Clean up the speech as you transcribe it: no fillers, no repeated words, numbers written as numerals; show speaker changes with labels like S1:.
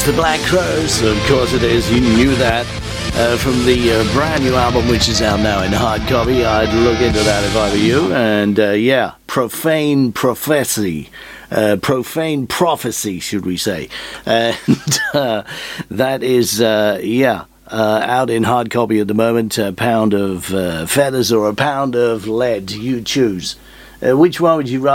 S1: It's the Black Crowes, of course it is. You knew that from the brand new album, which is out now in hard copy. I'd look into that if I were you. And Profane Prophecy. Profane Prophecy, should we say. And that is, out in hard copy at the moment. A pound of feathers or a pound of lead. You choose. Which one would you rather?